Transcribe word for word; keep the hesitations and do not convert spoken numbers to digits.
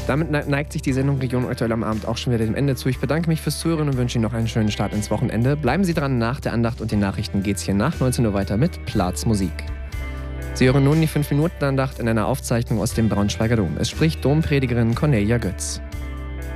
Damit neigt sich die Sendung Region aktuell am Abend auch schon wieder dem Ende zu. Ich bedanke mich fürs Zuhören und wünsche Ihnen noch einen schönen Start ins Wochenende. Bleiben Sie dran, nach der Andacht und den Nachrichten geht's hier nach neunzehn Uhr weiter mit Platz Musik. Sie hören nun die fünf Minuten Andacht in einer Aufzeichnung aus dem Braunschweiger Dom. Es spricht Dompredigerin Cornelia Götz.